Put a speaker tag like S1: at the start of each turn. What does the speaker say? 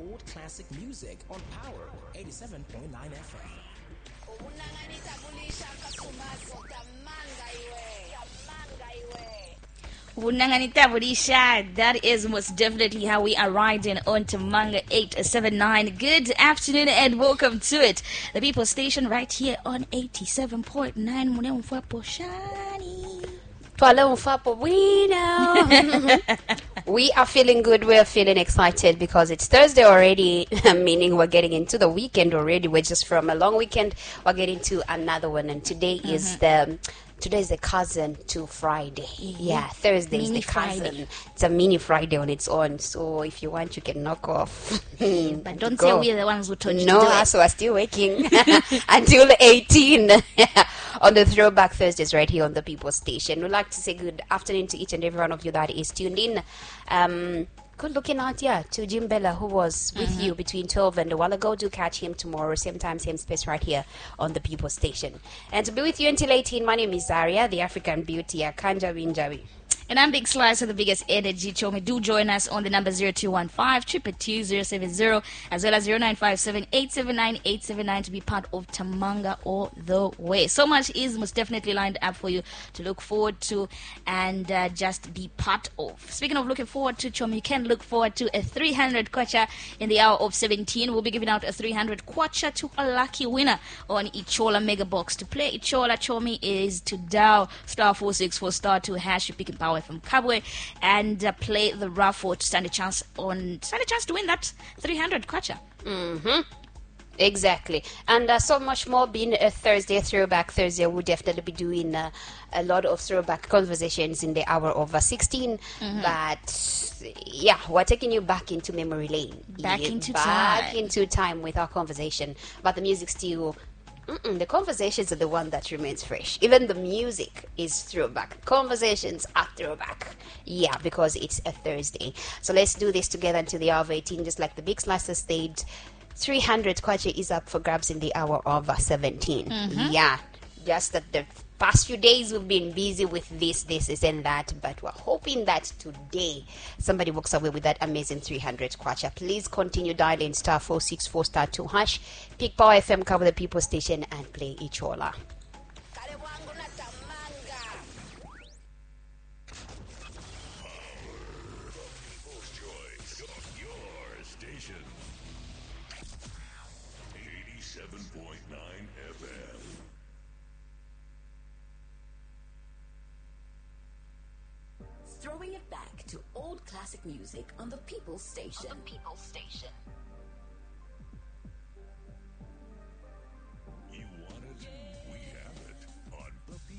S1: old classic music on Power 87.9 FM.
S2: That is most definitely how we are riding on to Manga 879. Good afternoon and welcome to it. The People Station right here on 87.9.
S3: We are feeling good. We are feeling excited because it's Thursday already, meaning we're getting into the weekend already. We're just from a long weekend. We're getting to another one, and today is the cousin to Friday. Yeah, Thursday is the cousin.
S2: Friday.
S3: It's a mini Friday on its own. So if you want, you can knock off.
S2: But don't say we're the ones who told you to
S3: No,
S2: do it.
S3: so we're still working until 18 on the Throwback Thursdays right here on the People Station. We'd like to say good afternoon to each and every one of you that is tuned in. Good looking out, to Jim Bella, who was with you between 12 and a while ago. Do catch him tomorrow, same time, same space, right here on the People Station. And to be with you until 18, my name is Zaria, the African beauty, Kanja Winjawi.
S2: And I'm Big Slice of the biggest energy. Chomi, do join us on the number 0215-222-070 as well as 0957-879-879 to be part of Tamanga all the way. So much is most definitely lined up for you to look forward to and just be part of. Speaking of looking forward to, Chomi, you can look forward to a 300 kwacha in the hour of 17. We'll be giving out a 300 kwacha to a lucky winner on Ichola Mega Box. To play Ichola, Chomi, is to dial *464 *2# you pick in Power from Kabwe and play the raffle to stand a chance to win that 300 kwacha.
S3: Exactly. And so much more being a Thursday, Throwback Thursday. We'll definitely be doing a lot of throwback conversations in the hour of 16. But yeah, we're taking you back into memory lane.
S2: Back into
S3: time with our conversation. But the music still... the conversations are the one that remains fresh. Even the music is throwback. Conversations are throwback. Yeah, because it's a Thursday. So let's do this together until the hour of 18, just like the Big Slicer stayed. 300 kwacha is up for grabs in the hour of 17. Yeah, just that the past few days we've been busy with this, and that, but we're hoping that today somebody walks away with that amazing 300 kwacha. Please continue dialing *464 *2#. Pick Power FM, cover the People Station, and play Ichola.
S4: Throwing it back to old classic music on the People Station.